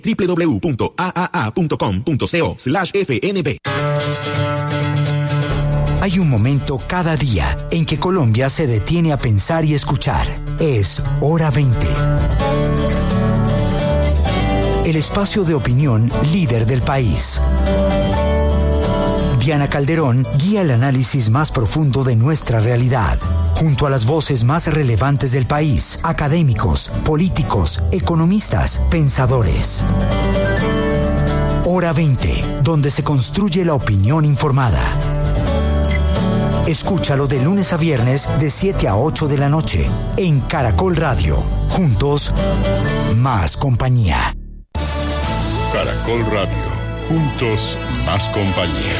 www.aaa.com.co/FNB. Hay un momento cada día en que Colombia se detiene a pensar y escuchar. Es Hora 20. El espacio de opinión líder del país. Diana Calderón guía el análisis más profundo de nuestra realidad, junto a las voces más relevantes del país, académicos, políticos, economistas, pensadores. Hora 20, donde se construye la opinión informada. Escúchalo de lunes a viernes de 7 a 8 de la noche en Caracol Radio. Juntos, más compañía. Caracol Radio. Juntos, más compañía.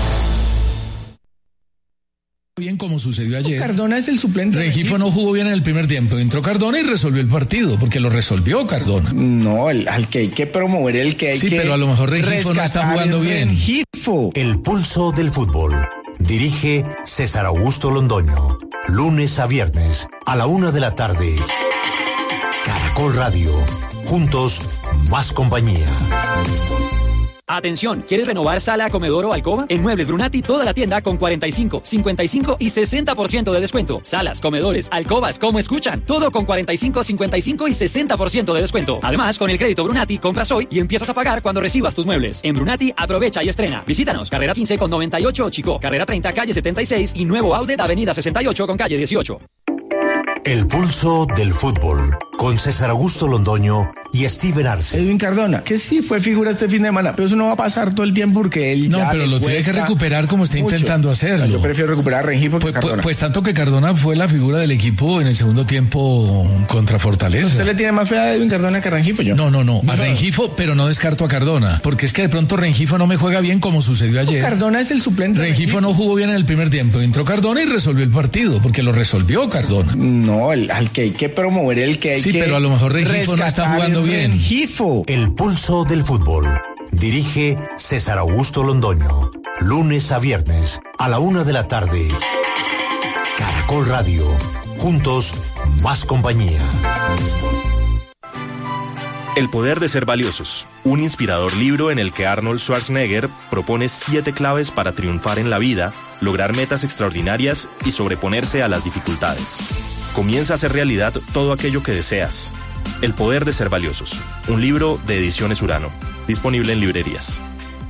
Bien como sucedió ayer. Cardona es el suplente. Rengifo no jugó bien en el primer tiempo. Entró Cardona y resolvió el partido, porque lo resolvió Cardona. No, al que hay que promover, el que hay que... Sí, pero a lo mejor Rengifo no está jugando bien. Rengifo. El pulso del fútbol. Dirige César Augusto Londoño. Lunes a viernes a la 1 de la tarde. Caracol Radio. Juntos, más compañía. Atención, ¿quieres renovar sala, comedor o alcoba? En Muebles Brunati toda la tienda con 45, 55 y 60% de descuento. Salas, comedores, alcobas, como escuchan. Todo con 45, 55 y 60% de descuento. Además, con el crédito Brunati compras hoy y empiezas a pagar cuando recibas tus muebles. En Brunati aprovecha y estrena. Visítanos, carrera 15 con 98 Chico, carrera 30 calle 76 y nuevo outlet avenida 68 con calle 18. El pulso del fútbol, con César Augusto Londoño y Steven Arce. Edwin Cardona, que sí fue figura este fin de semana, pero eso no va a pasar todo el tiempo porque él no, pero lo tiene que recuperar como está mucho intentando hacerlo. Yo prefiero recuperar a Rengifo que Cardona. Pues tanto que Cardona fue la figura del equipo en el segundo tiempo contra Fortaleza. ¿Usted le tiene más fe a Edwin Cardona que a Rengifo? Yo. No. A Rengifo, pero no descarto a Cardona, porque es que de pronto Rengifo no me juega bien como sucedió ayer. Cardona es el suplente. Rengifo no jugó bien en el primer tiempo. Entró Cardona y resolvió el partido, porque lo resolvió Cardona. No, al que hay que promover, el que hay que... Sí, pero a lo mejor Rengifo no está jugando bien. Rengifo. El pulso del fútbol. Dirige César Augusto Londoño. Lunes a viernes a la 1 de la tarde. Caracol Radio. Juntos, más compañía. El poder de ser valiosos. Un inspirador libro en el que Arnold Schwarzenegger propone 7 claves para triunfar en la vida, lograr metas extraordinarias y sobreponerse a las dificultades. Comienza a hacer realidad todo aquello que deseas. El poder de ser valiosos. Un libro de Ediciones Urano. Disponible en librerías.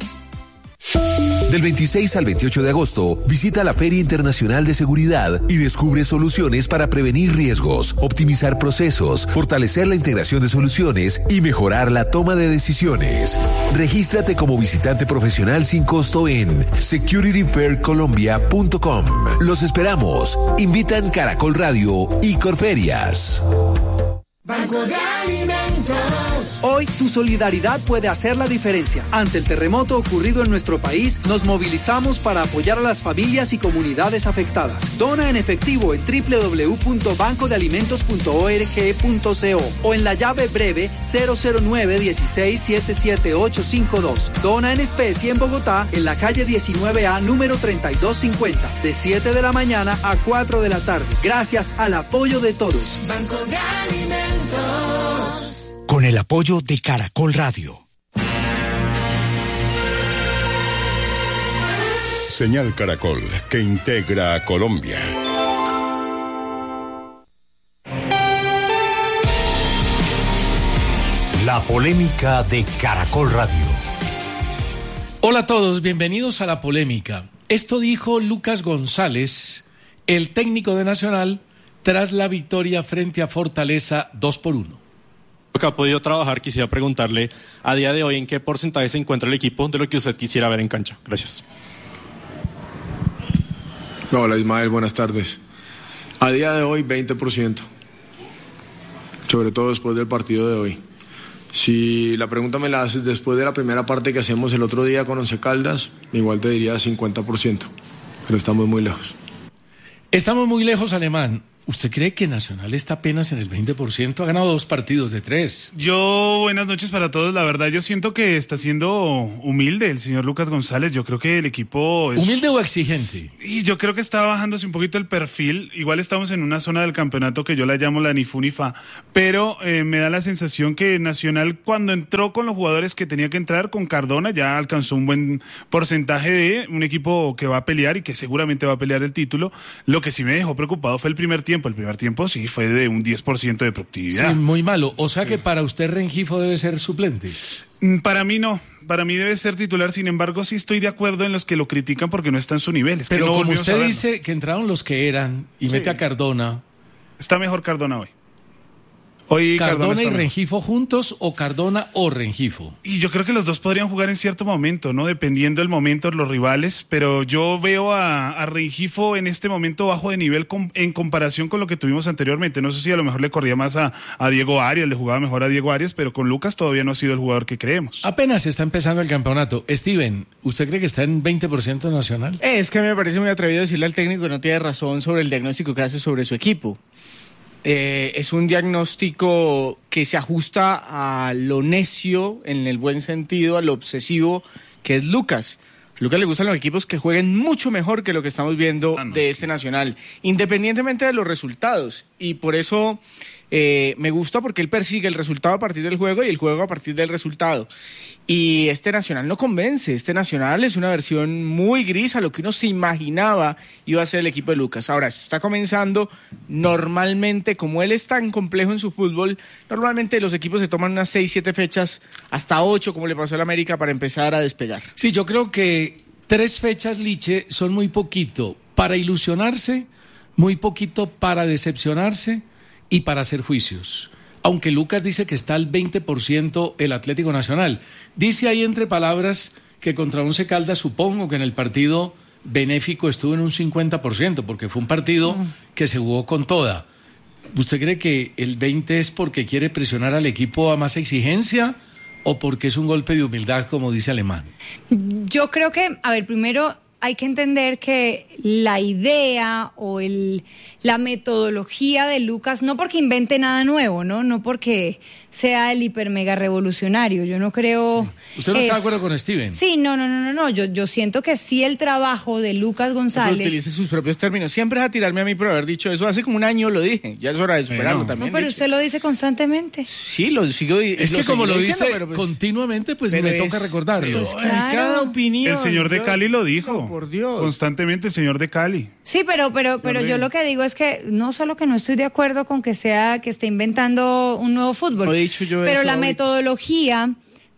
Del 26 al 28 de agosto, visita la Feria Internacional de Seguridad y descubre soluciones para prevenir riesgos, optimizar procesos, fortalecer la integración de soluciones y mejorar la toma de decisiones. Regístrate como visitante profesional sin costo en securityfaircolombia.com. Los esperamos. Invitan Caracol Radio y Corferias. Banco de Alimentos. Hoy tu solidaridad puede hacer la diferencia. Ante el terremoto ocurrido en nuestro país, nos movilizamos para apoyar a las familias y comunidades afectadas. Dona en efectivo en www.bancodealimentos.org.co o en la llave breve 009-16-77852. Dona en especie en Bogotá, en la calle 19A, número 3250, de 7 de la mañana a 4 de la tarde. Gracias al apoyo de todos. Banco de Alimentos. Con el apoyo de Caracol Radio. Señal Caracol, que integra a Colombia. La polémica de Caracol Radio. Hola a todos, bienvenidos a La Polémica. Esto dijo Lucas González, el técnico de Nacional, tras la victoria frente a Fortaleza 2-1. Lo que ha podido trabajar, quisiera preguntarle a día de hoy en qué porcentaje se encuentra el equipo de lo que usted quisiera ver en cancha. Gracias. Hola Ismael, buenas tardes. A día de hoy 20%, sobre todo después del partido de hoy. Si la pregunta me la haces después de la primera parte que hacemos el otro día con Once Caldas, igual te diría 50%, pero estamos muy lejos. Estamos muy lejos, Alemán. ¿Usted cree que Nacional está apenas en el 20%? Ha ganado 2 partidos de 3. Buenas noches para todos. La verdad, yo siento que está siendo humilde el señor Lucas González. Yo creo que el equipo es... ¿Humilde o exigente? Y yo creo que está bajándose un poquito el perfil. Igual estamos en una zona del campeonato que yo la llamo la ni fu ni fa. Pero me da la sensación que Nacional, cuando entró con los jugadores que tenía que entrar, con Cardona, ya alcanzó un buen porcentaje de un equipo que va a pelear y que seguramente va a pelear el título. Lo que sí me dejó preocupado fue el primer tiempo. El primer tiempo sí fue de un 10% de productividad. Sí, muy malo. O sea que para usted Rengifo debe ser suplente. Para mí no. Para mí debe ser titular. Sin embargo, sí estoy de acuerdo en los que lo critican porque no está en su nivel. Pero no como usted dice que entraron los que eran y mete a Cardona. Está mejor Cardona hoy. ¿Cardona y Rengifo juntos o Cardona o Rengifo? Y yo creo que los dos podrían jugar en cierto momento, ¿no? Dependiendo del momento de los rivales, pero yo veo a Rengifo en este momento bajo de nivel en comparación con lo que tuvimos anteriormente. No sé si a lo mejor le corría más a Diego Arias, le jugaba mejor a Diego Arias, pero con Lucas todavía no ha sido el jugador que creemos. Apenas está empezando el campeonato. Steven, ¿usted cree que está en 20% Nacional? Es que me parece muy atrevido decirle al técnico que no tiene razón sobre el diagnóstico que hace sobre su equipo. Es un diagnóstico que se ajusta a lo necio, en el buen sentido, a lo obsesivo que es Lucas. A Lucas le gustan los equipos que jueguen mucho mejor que lo que estamos viendo este Nacional, independientemente de los resultados. Y por eso me gusta, porque él persigue el resultado a partir del juego y el juego a partir del resultado. Y este Nacional no convence. Este Nacional es una versión muy gris a lo que uno se imaginaba iba a ser el equipo de Lucas. Ahora, esto está comenzando. Normalmente, como él es tan complejo en su fútbol, normalmente los equipos se toman unas 6, 7 fechas, hasta 8, como le pasó al América, para empezar a despegar. Sí, yo creo que 3 fechas, Liche, son muy poquito para ilusionarse, muy poquito para decepcionarse y para hacer juicios. Aunque Lucas dice que está al 20% el Atlético Nacional. Dice ahí entre palabras que contra Once Caldas supongo que en el partido benéfico estuvo en un 50%, porque fue un partido que se jugó con toda. ¿Usted cree que el 20% es porque quiere presionar al equipo a más exigencia o porque es un golpe de humildad, como dice Alemán? Yo creo que, primero hay que entender que la idea o la metodología de Lucas, no porque invente nada nuevo, no porque sea el hiper mega revolucionario, yo no creo... Sí. ¿Usted no está de acuerdo con Steven? Sí, no, yo siento que sí el trabajo de Lucas González... Pero utilice sus propios términos, siempre es a tirarme a mí por haber dicho eso, hace como un año lo dije, ya es hora de superarlo también. No, pero usted lo dice constantemente. Sí, lo sigo diciendo. Es que como lo dice continuamente, pues me toca recordarlo. Claro. Cada opinión... El señor de Cali lo dijo. Por Dios. Constantemente el señor de Cali. Sí, pero yo lo que digo es que no solo que no estoy de acuerdo con que esté inventando un nuevo fútbol, no he dicho yo pero eso la ahorita. Metodología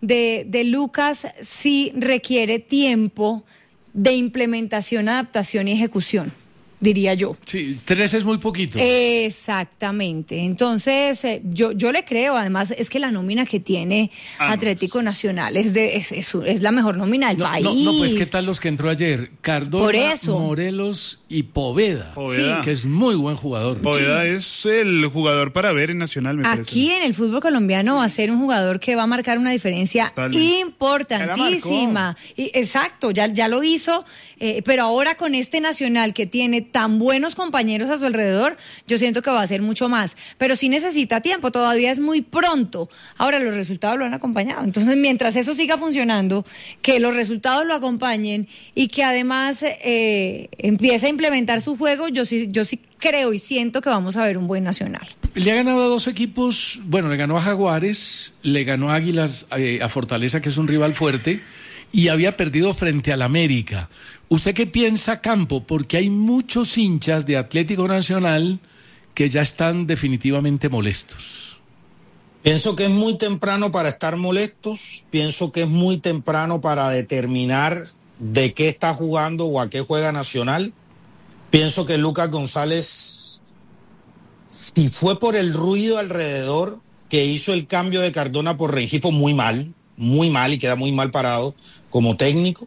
de Lucas sí requiere tiempo de implementación, adaptación y ejecución, diría yo. Sí, 3 es muy poquito. Exactamente. Entonces, yo le creo. Además, es que la nómina que tiene Atlético Nacional es la mejor nómina del país. No, pues ¿qué tal los que entró ayer? Cardona, Por eso. Morelos y Poveda. Sí, que es muy buen jugador. Poveda es el jugador para ver en Nacional, me parece. Aquí en el fútbol colombiano va a ser un jugador que va a marcar una diferencia importantísima. Exacto, ya lo hizo, pero ahora con este Nacional que tiene tan buenos compañeros a su alrededor, yo siento que va a ser mucho más. Pero sí necesita tiempo, todavía es muy pronto. Ahora los resultados lo han acompañado. Entonces, mientras eso siga funcionando, que los resultados lo acompañen y que además empiece a implementar su juego, yo sí creo y siento que vamos a ver un buen Nacional. Le ha ganado a 2 equipos, le ganó a Jaguares, le ganó a Águilas, a Fortaleza, que es un rival fuerte, y había perdido frente al América. ¿Usted qué piensa, Campo? Porque hay muchos hinchas de Atlético Nacional que ya están definitivamente molestos. Pienso que es muy temprano para estar molestos, pienso que es muy temprano para determinar de qué está jugando o a qué juega Nacional. Pienso que Lucas González, si fue por el ruido alrededor que hizo el cambio de Cardona por Rengifo, muy mal y queda muy mal parado como técnico.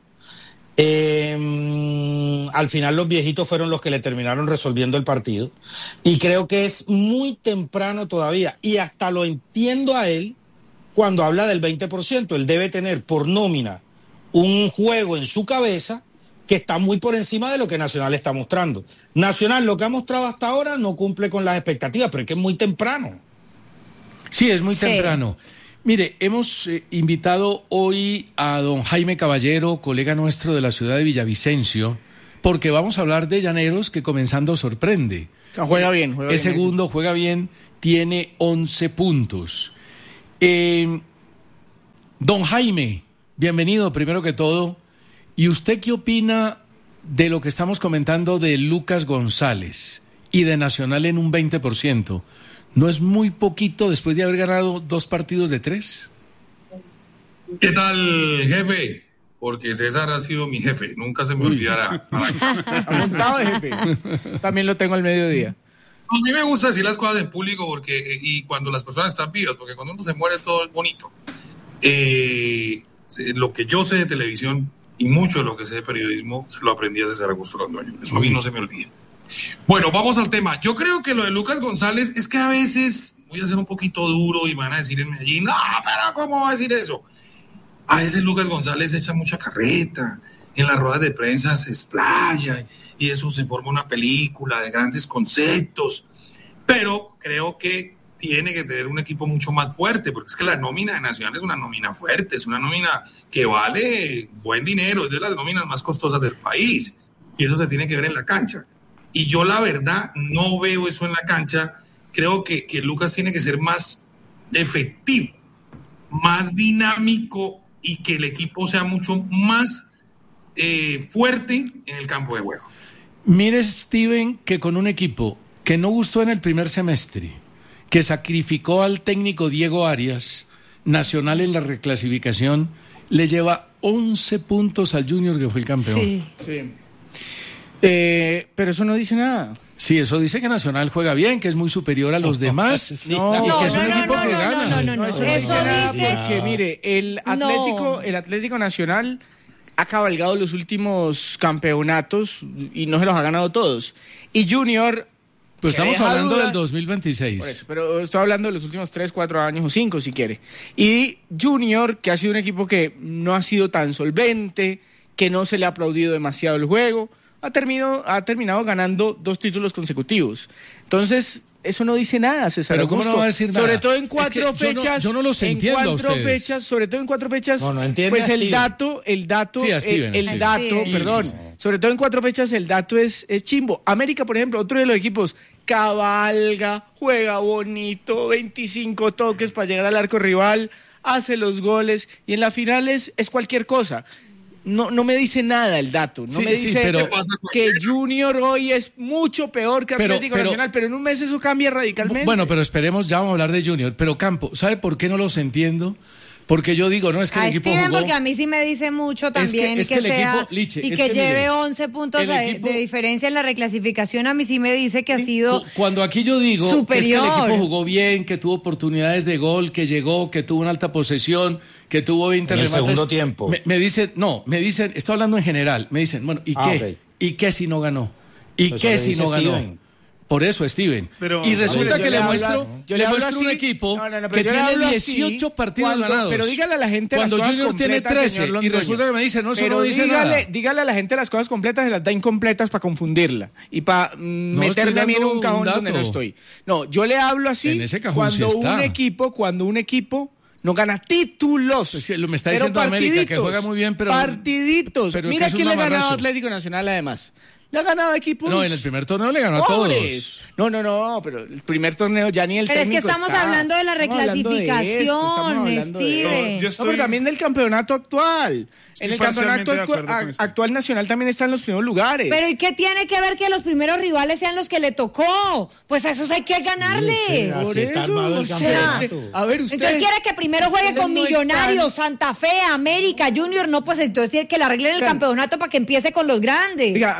Al final los viejitos fueron los que le terminaron resolviendo el partido y creo que es muy temprano todavía y hasta lo entiendo a él cuando habla del 20%. Él debe tener por nómina un juego en su cabeza que está muy por encima de lo que Nacional está mostrando. Nacional, lo que ha mostrado hasta ahora no cumple con las expectativas, pero es que es muy temprano. Sí, es muy temprano. Mire, hemos invitado hoy a don Jaime Caballero, colega nuestro de la ciudad de Villavicencio, porque vamos a hablar de Llaneros, que comenzando sorprende. Juega bien. Es segundo, juega bien, tiene 11 puntos. Don Jaime, bienvenido primero que todo. ¿Y usted qué opina de lo que estamos comentando de Lucas González y de Nacional en un 20%? ¿No es muy poquito después de haber ganado 2 partidos de 3? ¿Qué tal, jefe? Porque César ha sido mi jefe, nunca se me olvidará. Montado de jefe. También lo tengo al mediodía. A mí me gusta decir las cosas en público y cuando las personas están vivas, porque cuando uno se muere todo es bonito. Lo que yo sé de televisión y mucho de lo que sé de periodismo se lo aprendí a César Augusto Londoño. Eso a mí no se me olvida. Bueno, vamos al tema. Yo creo que lo de Lucas González es que a veces voy a ser un poquito duro y van a decir en Medellín, no, pero ¿cómo va a decir eso? A veces Lucas González echa mucha carreta, en las ruedas de prensa se explaya y eso se forma una película de grandes conceptos, pero creo que tiene que tener un equipo mucho más fuerte, porque es que la nómina de Nacional es una nómina fuerte, es una nómina que vale buen dinero, es de las nóminas más costosas del país, y eso se tiene que ver en la cancha. Y yo la verdad no veo eso en la cancha. Creo que Lucas tiene que ser más efectivo, más dinámico y que el equipo sea mucho más fuerte en el campo de juego. Mire, Steven, que con un equipo que no gustó en el primer semestre, que sacrificó al técnico Diego Arias, Nacional en la reclasificación, le lleva 11 puntos al Junior, que fue el campeón. Sí. Pero eso no dice nada. Sí, eso dice que Nacional juega bien, que es muy superior a los demás y que es un equipo que gana. No, eso dice porque, mire, el Atlético Nacional ha cabalgado los últimos campeonatos y no se los ha ganado todos. Y Junior... Pues estamos hablando del 2026. Por eso, pero estoy hablando de los últimos 3, 4 años o 5 si quiere. Y Junior, que ha sido un equipo que no ha sido tan solvente, que no se le ha aplaudido demasiado el juego, ha terminado ganando 2 títulos consecutivos. Entonces, eso no dice nada, César Augusto. ¿Pero cómo no va a decir nada? Sobre todo en 4 fechas. Yo no los entiendo a ustedes. Sobre todo en 4 fechas. No entiende pues a el Steven. dato, Sí, a Steven, el dato, Sí. perdón. Sobre todo en 4 fechas el dato es chimbo. América, por ejemplo, otro de los equipos, cabalga, juega bonito, 25 toques para llegar al arco rival, hace los goles y en la final es cualquier cosa. No me dice nada el dato, no me dice pero, que Junior hoy es mucho peor que Atlético Nacional, pero en un mes eso cambia radicalmente. Bueno, pero esperemos, ya vamos a hablar de Junior. Pero Campo, ¿sabe por qué no los entiendo? Porque yo digo, no, es que el equipo Steven, jugó... porque a mí sí me dice mucho también es que que el sea equipo, Liche, y es que que lleve mire, 11 puntos equipo, de diferencia en la reclasificación. A mí sí me dice que ha sido Cuando aquí yo digo superior. Es que el equipo jugó bien, que tuvo oportunidades de gol, que llegó, que tuvo una alta posesión, que tuvo 20 en el remates. segundo tiempo. Me dicen, estoy hablando en general, me dicen, bueno, ¿y qué? Okay. ¿Y qué si no ganó? ¿Y Eso qué le si dice no ganó? Steven. Por eso, Steven. Pero, y resulta yo que le le hablo muestro un así. equipo Pero que yo le tiene hablo 18 así partidos ganados. Pero dígale a la gente cuando las cosas Junior tiene completas, 13 señor y Londoño. resulta que me dice, no, eso Pero no dice nada. dígale a la gente las cosas completas, se las da incompletas para confundirla y para meterme a mí en dando un cajón un dato. donde no estoy. No, yo le hablo así En ese cajón cuando sí está. un equipo no gana títulos. Es que me está pero diciendo América que partiditos, juega muy bien, pero... partiditos. pero Mira que es quién un le ha ganado a mamarracho. Atlético Nacional además. Le ha ganado a equipos. No, en el primer torneo le ganó a pobres. todos. No, pero el primer torneo ya ni el Pero es que técnico estamos está. hablando de la Estamos hablando de esto, reclasificación, estamos hablando de Steven. esto. Yo estoy- No, pero también del campeonato actual. En el parcialmente campeonato de acuerdo con esto. actual nacional también está en los primeros lugares. Pero ¿y qué tiene que ver que los primeros rivales sean los que le tocó? Pues a esos hay que ganarle. Así está armado el o sea, campeonato. A ver, usted. Entonces quiere que primero juegue ustedes con no Millonarios, están- Santa Fe, América, Junior, no, pues entonces tiene que le arreglen el Claro. campeonato para que empiece con los grandes. Diga,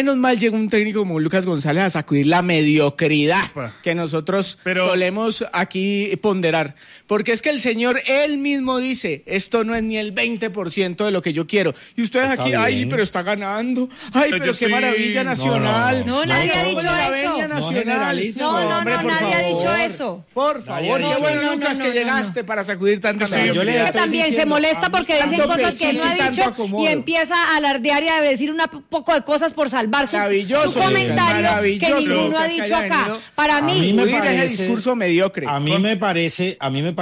menos mal llegó un técnico como Lucas González a sacudir la mediocridad que nosotros solemos aquí ponderar. Porque es que el señor, él mismo dice, esto no es ni el 20% de lo que yo quiero. Y ustedes Está aquí, bien. ay, pero está ganando. Ay, pero qué maravilla Nacional. No, nadie ha dicho eso. No, nadie ha dicho eso. Por favor, qué bueno, Lucas, que llegaste para sacudir tantas Yo también se molesta porque dicen cosas que no ha dicho y empieza a alardear y a decir un poco de cosas por salvar su comentario que ninguno ha dicho acá. Para mí me parece, ese discurso mediocre. A mí me parece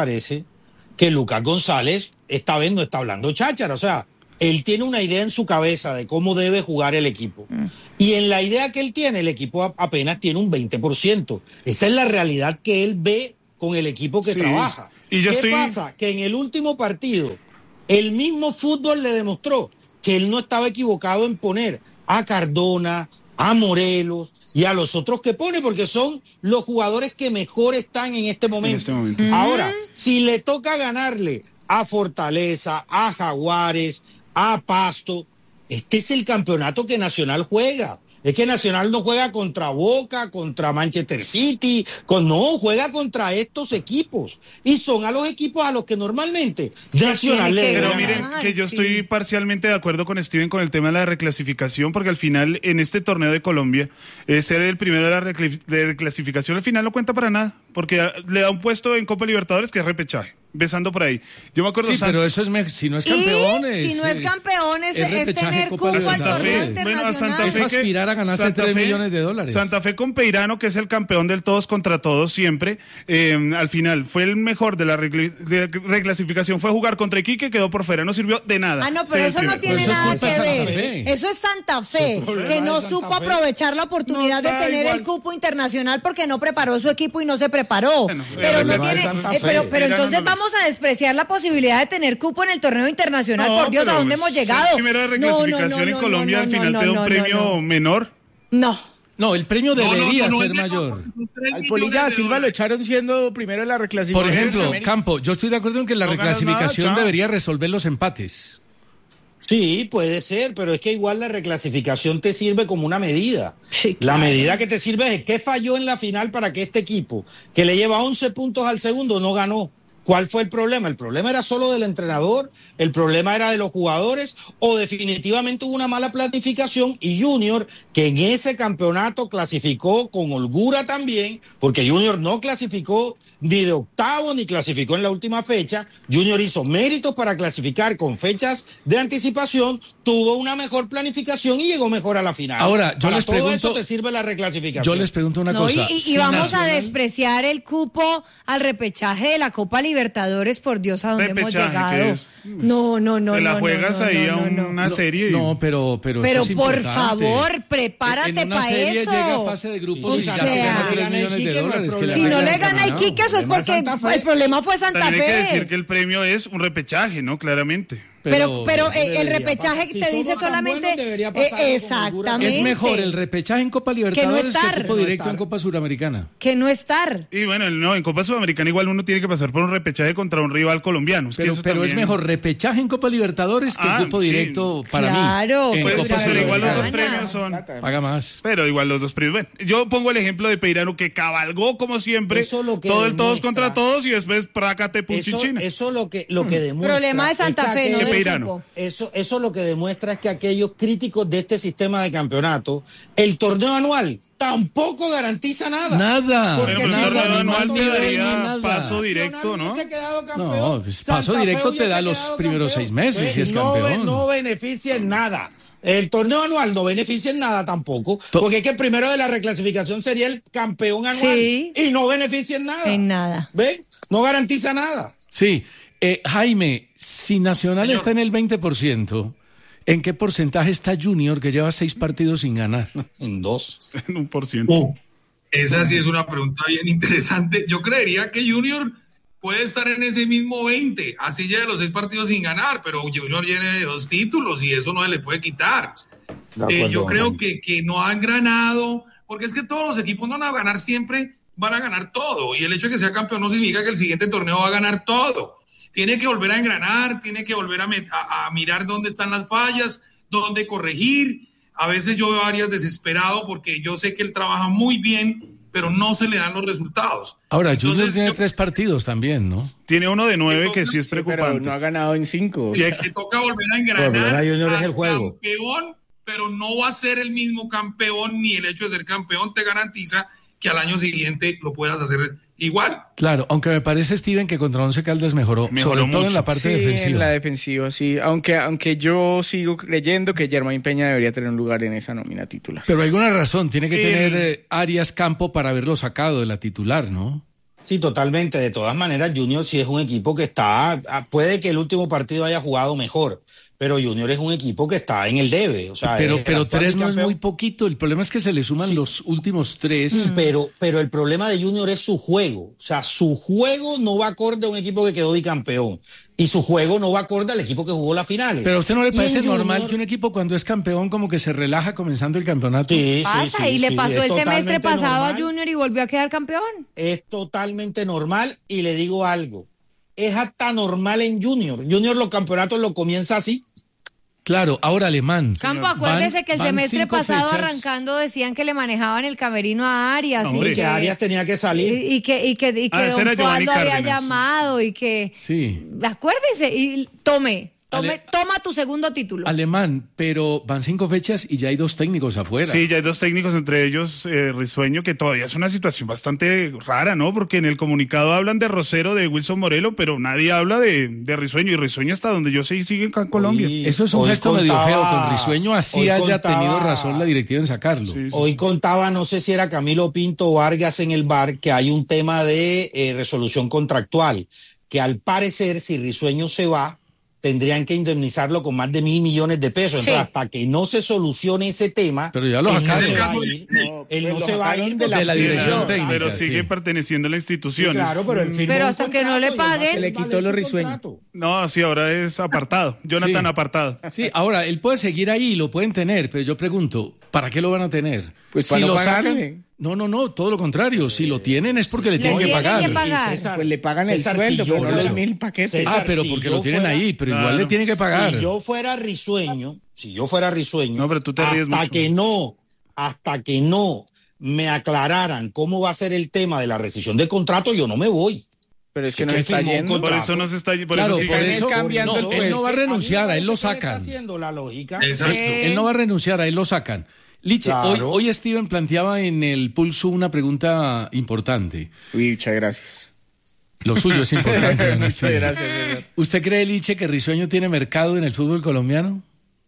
que Lucas González esta vez no está hablando cháchara, o sea, él tiene una idea en su cabeza de cómo debe jugar el equipo. Y en la idea que él tiene, el equipo apenas tiene un 20%. Esa es la realidad que él ve con el equipo que trabaja. Y ¿Qué pasa? Que en el último partido, el mismo fútbol le demostró que él no estaba equivocado en poner a Cardona, a Morelos y a los otros que pone, porque son los jugadores que mejor están en este momento. Ahora, si le toca ganarle a Fortaleza, a Jaguares, a Pasto, este es el campeonato que Nacional juega. Es que Nacional no juega contra Boca, contra Manchester City, juega contra estos equipos. Y son a los equipos a los que normalmente Nacional le Pero miren, que yo estoy parcialmente de acuerdo con Steven con el tema de la reclasificación, porque al final, en este torneo de Colombia, ser el primero de la reclasificación al final no cuenta para nada, porque le da un puesto en Copa Libertadores que es repechaje. Empezando por ahí. Yo me acuerdo. Sí, pero eso es si no es campeón. Si no es campeón, es tener cupo al torneo internacional. Es aspirar a ganarse $3 millones. Santa Fe con Peirano, que es el campeón del todos contra todos siempre. Al final fue el mejor de la reclasificación. Fue jugar contra Iquique, quedó por fuera. No sirvió de nada. Ah, no, pero eso no tiene nada que ver. Eso es Santa Fe, que no supo aprovechar la oportunidad de tener el cupo internacional porque no preparó su equipo y no se preparó. Pero no tiene. Pero entonces vamos a despreciar la posibilidad de tener cupo en el torneo internacional. Por Dios, ¿a dónde hemos llegado? El primero de reclasificación en Colombia al final te da un premio menor. No, el premio debería ser mayor. Al Polilla da Silva lo echaron siendo primero en la reclasificación. Por ejemplo, Campo, yo estoy de acuerdo en que la reclasificación debería resolver los empates. Sí, puede ser, pero es que igual la reclasificación te sirve como una medida. Sí, la medida que te sirve es qué falló en la final para que este equipo, que le lleva 11 puntos al segundo, no ganó. ¿Cuál fue el problema? ¿El problema era solo del entrenador? ¿El problema era de los jugadores? ¿O definitivamente hubo una mala planificación? Y Junior, que en ese campeonato clasificó con holgura también, porque Junior no clasificó ni de octavo ni clasificó en la última fecha. Junior hizo méritos para clasificar con fechas de anticipación, tuvo una mejor planificación y llegó mejor a la final. Ahora, yo les pregunto, todo eso te sirve la reclasificación. Yo les pregunto una cosa. Y vamos a despreciar el cupo al repechaje de la Copa Libertadores, por Dios, a dónde hemos llegado. No. Te la juegas ahí a una serie. No, pero eso es por favor, prepárate para eso. Llega a fase de grupos y ya se gana $3 millones. Si no le gana a Iquique, eso es porque el problema fue Santa Fe. También hay que decir que el premio es un repechaje, ¿no? Claramente. Pero el repechaje te dice solamente exactamente. Es mejor el repechaje en Copa Libertadores que el cupo directo en Copa Suramericana. Que no estar. Y bueno, no, en Copa Sudamericana igual uno tiene que pasar por un repechaje contra un rival colombiano. Pero es mejor repechaje en Copa Libertadores que el cupo directo para mí. Claro. En Copa pero igual los dos premios son. Paga más. Pero igual los dos premios. Bueno, yo pongo el ejemplo de Peirano, que cabalgó como siempre todo el todos contra todos y después prácate Puchichina. Eso lo que demuestra. Problema de Santa Fe, no Peirano. Eso lo que demuestra es que aquellos críticos de este sistema de campeonato, el torneo anual tampoco garantiza nada. Nada. Porque el torneo anual te daría paso directo, ¿no? No, pues paso directo te da los primeros 6 meses si es campeón. No beneficia en nada. El torneo anual no beneficia en nada tampoco, porque es que el primero de la reclasificación sería el campeón anual y no beneficia en nada. En nada. ¿Ven? No garantiza nada. Sí. Jaime, si Nacional está en el 20%, ¿en qué porcentaje está Junior, que lleva 6 partidos sin ganar? En 2. En 1%. Esa sí es una pregunta bien interesante. Yo creería que Junior puede estar en ese mismo 20, así lleva los 6 partidos sin ganar, pero Junior tiene 2 títulos y eso no se le puede quitar. Yo creo que no han ganado, porque es que todos los equipos no van a ganar siempre, van a ganar todo, y el hecho de que sea campeón no significa que el siguiente torneo va a ganar todo. Tiene que volver a engranar, tiene que volver a mirar dónde están las fallas, dónde corregir. A veces yo veo a Arias desesperado porque yo sé que él trabaja muy bien, pero no se le dan los resultados. Ahora, Junior tiene 3 partidos también, ¿no? Tiene uno de 9 que sí es preocupante. Pero no ha ganado en 5. Y le toca volver a engranar. Junior es el juego. Campeón, pero no va a ser el mismo campeón, ni el hecho de ser campeón te garantiza que al año siguiente lo puedas hacer igual. Claro, aunque me parece, Steven, que contra Once Caldas mejoró sobre mucho. todo en la parte defensiva. En la defensiva, sí. Aunque yo sigo creyendo que Germain Peña debería tener un lugar en esa nómina titular. Pero hay alguna razón, tiene que tener Arias campo para haberlo sacado de la titular, ¿no? Sí, totalmente. De todas maneras, Junior sí es un equipo que está... Puede que el último partido haya jugado mejor, pero Junior es un equipo que está en el debe. O sea, pero 3 no es muy poquito. El problema es que se le suman los últimos 3. Sí, pero el problema de Junior es su juego. O sea, su juego no va acorde a un equipo que quedó bicampeón. Y su juego no va acorde al equipo que jugó las finales. Pero ¿a usted no le parece normal que un equipo cuando es campeón como que se relaja comenzando el campeonato? Sí, pasa, y le pasó el semestre pasado a Junior y volvió a quedar campeón. Es totalmente normal y le digo algo. Es hasta normal en Junior. Junior los campeonatos lo comienza así. Claro, ahora Alemán. Campo, acuérdese que el semestre pasado arrancando decían que le manejaban el camerino a Arias. Y que Arias tenía que salir. Y que Don Juan lo había llamado y que... Sí. Acuérdese y toma tu segundo título. Alemán, pero van 5 fechas y ya hay 2 técnicos afuera. Sí, ya hay 2 técnicos, entre ellos Risueño, que todavía es una situación bastante rara, ¿no? Porque en el comunicado hablan de Rosero, de Wilson Morelo, pero nadie habla de Risueño. Y Risueño, hasta donde yo sé, sigue acá en Colombia. Eso es un gesto medio feo con Risueño, así haya tenido razón la directiva en sacarlo. Sí. Hoy contaba, no sé si era Camilo Pinto Vargas en el bar, que hay un tema de resolución contractual, que al parecer, si Risueño se va, tendrían que indemnizarlo con más de 1.000 millones de pesos. Entonces, hasta que no se solucione ese tema, pero ya lo sacaron. Él no se va a ir de la dirección técnica. Pero sigue perteneciendo a la institución. Sí, claro, pero hasta que no le paguen. Se le quitó los Risueños. No, sí, ahora es apartado. Jonathan apartado. Sí, ahora él puede seguir ahí, lo pueden tener, pero yo pregunto, ¿para qué lo van a tener? Pues si para lo pagarle. sacan. No, todo lo contrario. Si lo tienen es porque le tienen que pagar. César, pues le pagan el sueldo, pero no los 1.000 paquetes. César, pero porque lo tienen ahí, pero igual le tienen que pagar. Si yo fuera Risueño, no, pero tú te ríes mucho. hasta que no me aclararan cómo va a ser el tema de la rescisión de contrato, yo no me voy. Pero es que no está yendo. Por eso no se está yendo. Claro, por eso cambiando el él no va a renunciar, a él lo Está sacan. haciendo la lógica. Exacto. Él no va a renunciar, a él lo sacan. Liche, Claro. hoy Steven planteaba en el Pulso una pregunta importante. Uy, muchas gracias. Lo suyo es importante. Muchas gracias, César. ¿Usted cree, Liche, que Risueño tiene mercado en el fútbol colombiano?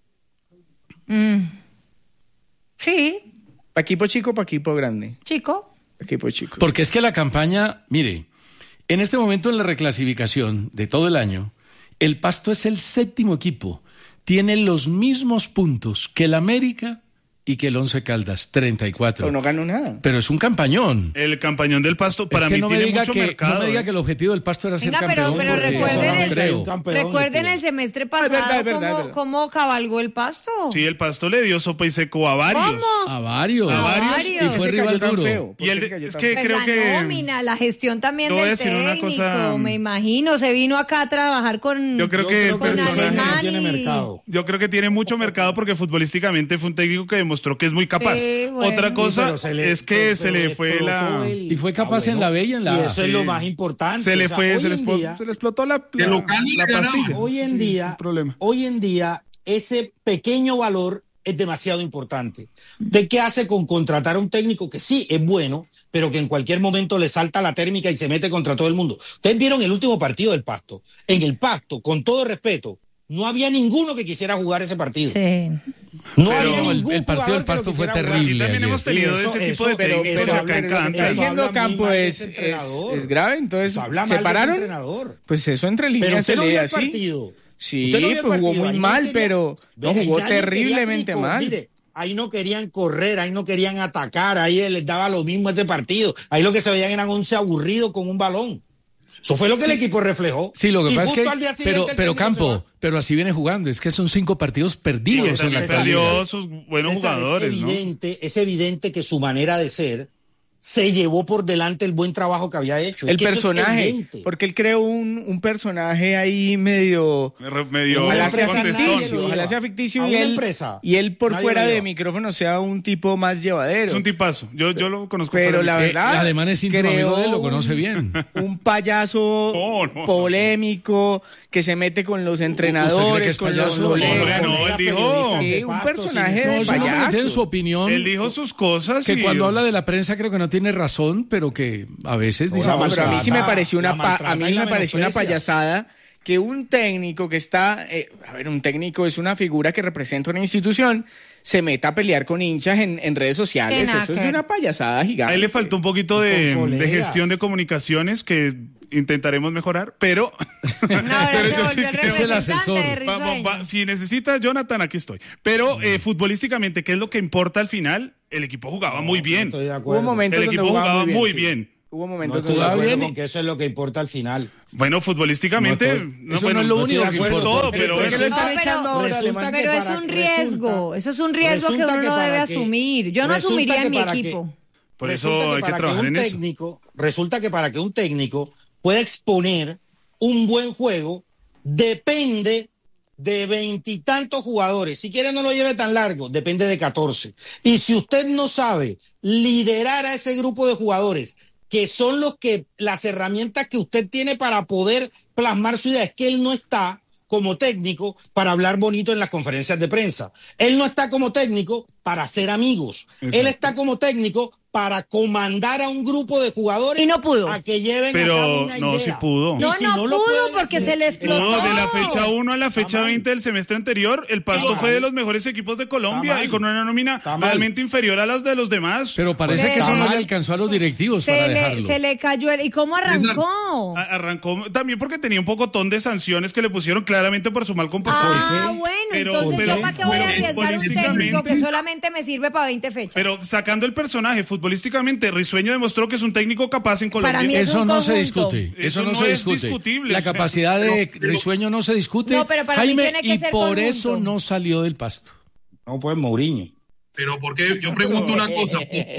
Sí. ¿Pa' equipo chico o pa' equipo grande? Chico. Equipo chico. Porque es que la campaña, mire, en este momento en la reclasificación de todo el año, el Pasto es el 7º equipo. Tiene los mismos puntos que el América y que el Once Caldas, 34. Pero no ganó nada. Pero es un campañón. El campañón del Pasto para es que mí no tiene me diga mucho que, mercado. No me diga que el objetivo del Pasto era ser campeón. Pero porque recuerden el semestre pasado cómo cabalgó el Pasto. Sí, el Pasto le dio sopa y seco a varios. ¿Cómo? A varios. Y fue rival duro. Y es que Pues creo la que nómina, la gestión también Te voy a del decir una técnico, cosa. me imagino, se vino acá a trabajar con Yo creo que el con personaje Alemán tiene y- mercado. Yo creo que tiene mucho mercado porque futbolísticamente fue un técnico que demostró que es muy capaz. Sí, bueno. Otra cosa pero se le- es que se le pero fue explotó la... el- Y fue capaz en la B y en la Y A. eso es lo más importante. Se le O sea, fue, hoy se le en explotó, día- se le explotó la De local ni la le ganaba. pastilla. Hoy en día, Sin problema. hoy en día, ese pequeño valor es demasiado importante. ¿De qué hace con contratar a un técnico que sí es bueno, pero que en cualquier momento le salta la térmica y se mete contra todo el mundo? Ustedes vieron el último partido del Pasto. En el Pasto, con todo respeto, no había ninguno que quisiera jugar ese partido. Sí. No Pero había el ningún partido del jugador que lo Pasto fue quisiera jugar. Aquí terrible. también ayer. hemos tenido Eso- ese tipo de pero técnicos eso acá habla- en eso Canta. Está habla diciendo muy Campo mal de es ese entrenador. grave, entonces Eso habla mal de ese separaron. entrenador. Pues eso entre Pero líneas usted se no lee vio el así. partido. Sí, Usted no vio el pues jugó partido. muy Ahí no mal, quería- pero no Ve, jugó ya ni querían terriblemente ni mal. Mire, ahí no querían correr, ahí no querían atacar, ahí les daba lo mismo ese partido. Ahí lo que se veían eran 11 aburridos con un balón. Eso fue lo que el equipo reflejó. Sí, lo que Y pasa es justo que, al día siguiente el pero técnico se Campo, va. pero así viene jugando, es que son 5 partidos perdidos en la César, Perdió actualidad. sus buenos César, jugadores, ¿no? es evidente que su manera de ser se llevó por delante el buen trabajo que había hecho. El personaje, porque él creó un personaje ahí medio ojalá sea ficticio y él por fuera de micrófono sea un tipo más llevadero. Es un tipazo, yo lo conozco. Pero la verdad, además es íntimo amigo de él, lo conoce bien. Un payaso polémico que se mete con los entrenadores, con los colegas. Él dijo un personaje de payaso. En su opinión, él dijo sus cosas que cuando habla de la prensa creo que no tiene razón, pero que a veces dice cosas. Pero a mí sí me pareció una payasada que un técnico que está, un técnico es una figura que representa una institución, se meta a pelear con hinchas en redes sociales. Eso es de una payasada gigante. A él le faltó un poquito de gestión de comunicaciones que intentaremos mejorar, pero es el asesor. Si necesita Jonathan, aquí estoy. Pero futbolísticamente, ¿qué es lo que importa al final? El equipo jugaba muy bien. Hubo momentos el equipo jugaba muy bien. Hubo momentos que jugaba bien con que eso es lo que importa al final. Bueno, futbolísticamente eso no es lo único que importa todo, pero es un riesgo. Eso es un riesgo que uno no debe asumir. Yo no asumiría en mi equipo. Por eso hay que trabajar en eso. Resulta que para que un técnico pueda exponer un buen juego depende de 20 y tantos jugadores. Si quiere no lo lleve tan largo, depende de 14. Y si usted no sabe liderar a ese grupo de jugadores, que son las herramientas que usted tiene para poder plasmar su idea, es que él no está como técnico para hablar bonito en las conferencias de prensa. Él no está como técnico para ser amigos. Exacto. Él está como técnico para comandar a un grupo de jugadores y no pudo. A que lleven a cabo una idea. Sí pudo. No pudo porque se le explotó. No, de la fecha 1 a la fecha 20 del semestre anterior, el Pasto fue de los mejores equipos de Colombia y con una nómina realmente inferior a las de los demás. Pero parece que eso no le alcanzó a los dirigtivos para dejarlo. Se le cayó ¿Y cómo arrancó? Arrancó también porque tenía un pocotón de sanciones que le pusieron claramente por su mal comportamiento. Bueno, entonces ¿yo para qué voy a arriesgar un técnico que solamente me sirve para 20 fechas? Pero sacando el personaje futbolísticamente, Risueño demostró que es un técnico capaz en Colombia. Para mí eso no se discute. Eso no se discute. Es discutible. La capacidad de Risueño no se discute. No, pero para Jaime, mí tiene que y ser por conjunto. eso no salió del Pasto. No, pues Mourinho. Pero ¿por qué? Yo pregunto una cosa.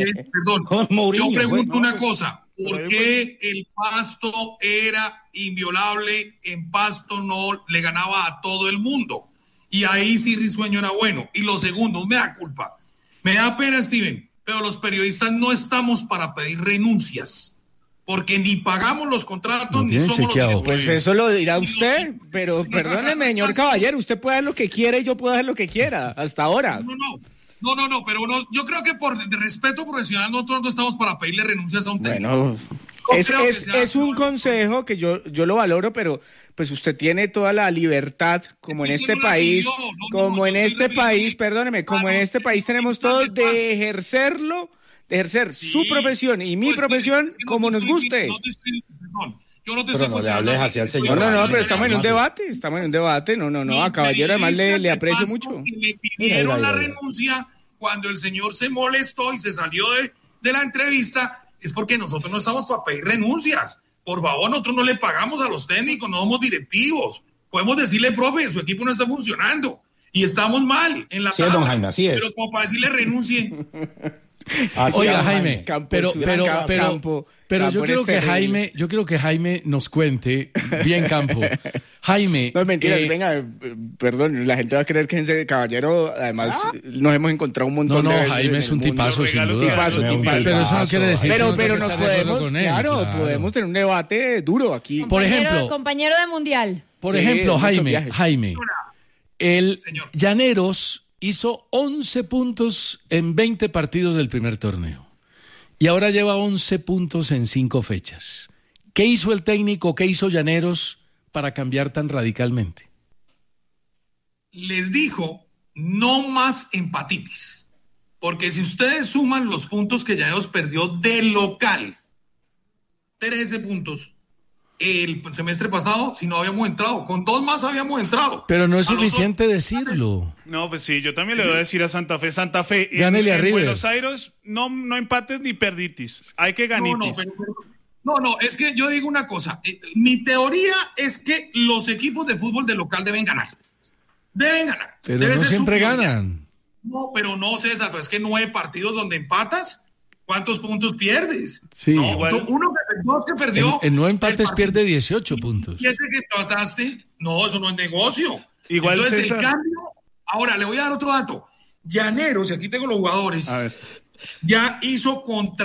¿Por qué el Pasto era inviolable? En Pasto no le ganaba a todo el mundo. Y ahí sí Risueño era bueno. Y lo segundo, me da culpa. Me da pena, Steven, pero los periodistas no estamos para pedir renuncias. Porque ni pagamos los contratos, ni somos chequeado. los que... Pues eso lo dirá usted, pero perdóneme, señor caballero, usted puede hacer lo que quiera y yo puedo hacer lo que quiera, hasta ahora. No, pero yo creo que por respeto profesional nosotros no estamos para pedirle renuncias a un técnico. Bueno, es un consejo que yo lo valoro, pero pues usted tiene toda la libertad, como en este país, perdóneme, como en este país tenemos todos de ejercer su profesión y mi profesión como nos guste. Yo no te pero no le hables así al señor. No, pero estamos en un debate, No, a caballero además le aprecio mucho. Le pidieron la renuncia cuando el señor se molestó y se salió de la entrevista, es porque nosotros no estamos para pedir renuncias. Por favor, nosotros no le pagamos a los técnicos, no somos directivos. Podemos decirle, profe, su equipo no está funcionando y estamos mal en la sí, don Jaime, así es. Pero como para decirle renuncie. Oiga, Jaime, pero yo quiero que Jaime nos cuente bien campo. Jaime, no, mentiras, perdón, la gente va a creer que ese caballero, además nos hemos encontrado un montón de veces. No, Jaime es un tipazo, sin duda. Tipazo. Pero eso no quiere decir pero nos podemos, podemos tener un debate duro aquí. Por ejemplo, compañero de mundial. Por ejemplo, Jaime, el Llaneros hizo 11 puntos en 20 partidos del primer torneo. Y ahora lleva 11 puntos en 5 fechas. ¿Qué hizo el técnico, qué hizo Llaneros para cambiar tan radicalmente? Les dijo, no más empatitis. Porque si ustedes suman los puntos que Llaneros perdió de local, 13 puntos, el semestre pasado, si no habíamos entrado, con 2 más habíamos entrado. Pero no es suficiente decirlo. No, pues sí, yo también le voy a decir a Santa Fe, gánele a River. Buenos Aires no empates ni perditis, hay que ganitis. No, es que yo digo una cosa, mi teoría es que los equipos de fútbol de local deben ganar. Pero no siempre ganan. No, pero no, César, pero es que 9 partidos donde empatas, ¿cuántos puntos pierdes? Sí. No, dos que perdió. En 9 empates pierde 18 puntos. 7 que empataste, no, eso no es negocio. Igual entonces César. el cambio, ahora le voy a dar otro dato. Llaneros, y aquí tengo los jugadores, ya hizo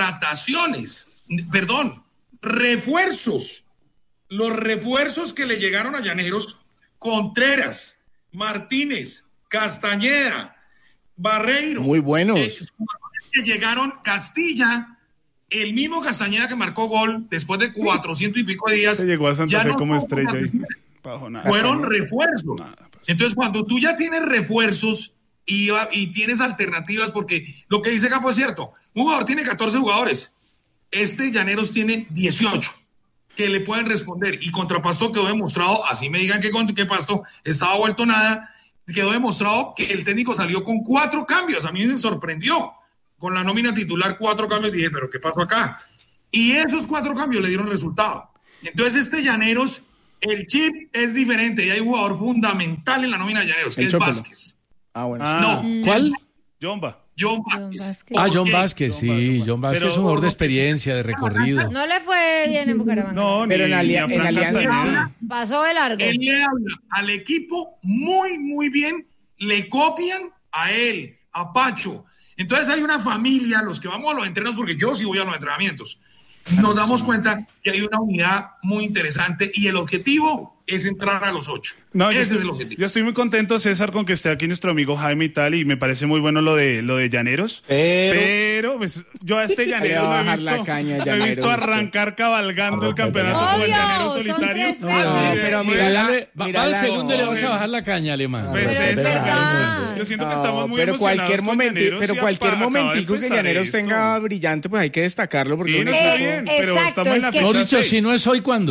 refuerzos. Los refuerzos que le llegaron a Llaneros, Contreras, Martínez, Castañeda, Barreiro. Muy buenos. Que llegaron Castilla, el mismo Castañeda que marcó gol después de 400 y pico de días. Se llegó a Santa Fe como estrella ahí. Fueron refuerzos. Entonces, cuando tú ya tienes refuerzos y tienes alternativas, porque lo que dice Campo es cierto, un jugador tiene 14 jugadores, Llaneros tiene 18 que le pueden responder, y contra Pasto quedó demostrado, así me digan que Pasto estaba vuelto nada, quedó demostrado que el técnico salió con 4 cambios. A mí me sorprendió, con la nómina titular 4 cambios, dije, pero ¿qué pasó acá? Y esos 4 cambios le dieron resultado. Entonces Llaneros, el chip es diferente, y hay un jugador fundamental en la nómina de Llaneros, que es Vázquez. Bueno. ¿Cuál? John Vázquez. John Vázquez, sí. John Vázquez es un jugador de experiencia, de recorrido. No le fue bien en Bucaramanga. No, pero en Alianza sí. Pasó de largo. Él le habla al equipo muy, muy bien, le copian a él, a Pacho. Entonces hay una familia, los que vamos a los entrenos, porque yo sí voy a los entrenamientos, nos damos cuenta que hay una unidad muy interesante y el objetivo es entrar a los 8. Yo estoy muy contento, César, con que esté aquí nuestro amigo Jaime y tal, y me parece muy bueno lo de Llaneros. Pero pues, yo a Llaneros lo he visto arrancar cabalgando el campeonato como el Llanero solitario. Pero mira, al segundo le vas a bajar la caña, Alemán. Yo siento que estamos muy emocionados cualquier momentico que Llaneros tenga brillante, pues hay que destacarlo. Porque no está bien, pero estamos en la fecha 6. No, dicho, si no es hoy, ¿cuándo?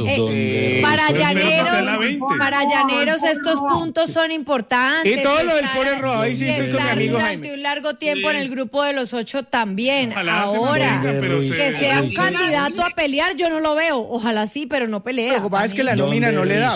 Para Llaneros estos puntos son importantes. Y todo lo del Pore Roja hiciste con mi amigo Jaime. Durante un largo tiempo en el grupo de los 8 también. Ojalá ahora, que sea un candidato a pelear, yo no lo veo. Ojalá sí, pero no pelea. Lo que pasa es que la nómina no le da.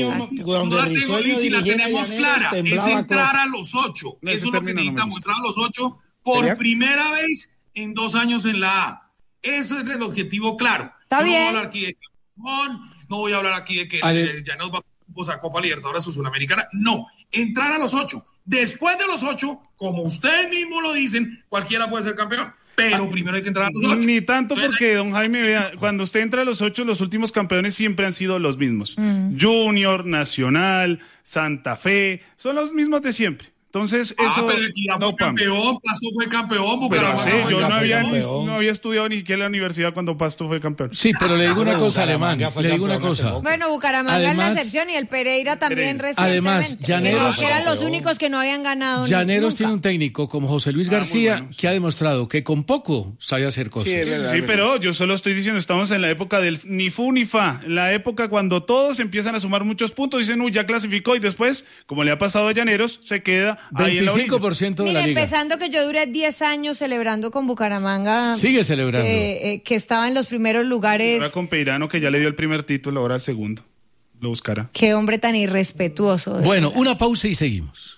La tenemos clara, es entrar a los 8. Eso es lo que necesitamos, entrar a los 8 por primera vez en 2 años en la A. Ese es el objetivo claro. Está bien. No voy a hablar aquí de que ya nos va a Copa Libertadores o Sudamericana. No, entrar a los 8. Después de los 8, como ustedes mismos lo dicen, cualquiera puede ser campeón. Pero primero hay que entrar a los 8. Ni tanto. Entonces, porque, don Jaime, vea, cuando usted entra a los 8, los últimos campeones siempre han sido los mismos. Junior, Nacional, Santa Fe, son los mismos de siempre. Entonces, eso pero aquí fue campeón, Pasto fue campeón, Bucaramanga. Yo no había estudiado ni siquiera en la universidad cuando Pasto fue campeón. Sí, pero le digo una cosa, Alemán. Le digo una cosa. Bueno, Bucaramanga es la excepción y el Pereira también recientemente. Además, Llaneros que eran los únicos que no habían ganado. Llaneros tiene un técnico como José Luis García que ha demostrado que con poco sabe hacer cosas. Sí, pero yo solo estoy diciendo, estamos en la época del ni fu ni fa, en la época cuando todos empiezan a sumar muchos puntos, dicen, ya clasificó, y después, como le ha pasado a Llaneros, se queda ahí en la orilla. 5% de Mira, la liga. empezando que yo duré 10 años celebrando con Bucaramanga. Sigue celebrando. Que estaba en los primeros lugares. Ahora con Peirano, que ya le dio el primer título, ahora el segundo. Lo buscará. Qué hombre tan irrespetuoso. Bueno, una pausa y seguimos.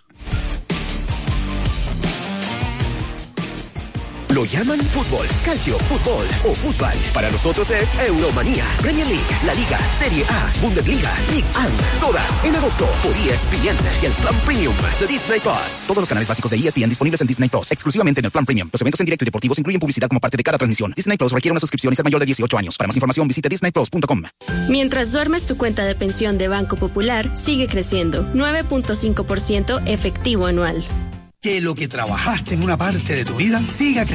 Lo llaman fútbol, calcio, fútbol o fútbol. Para nosotros es Euromanía, Premier League, La Liga, Serie A, Bundesliga, Ligue 1. Todas en agosto por ESPN y el Plan Premium de Disney Plus. Todos los canales básicos de ESPN disponibles en Disney Plus, exclusivamente en el Plan Premium. Los eventos en directo y deportivos incluyen publicidad como parte de cada transmisión. Disney Plus requiere una suscripción y ser mayor de 18 años. Para más información visite disneyplus.com. Mientras duermes, tu cuenta de pensión de Banco Popular sigue creciendo, 9.5% efectivo anual. Que lo que trabajaste en una parte de tu vida siga creciendo.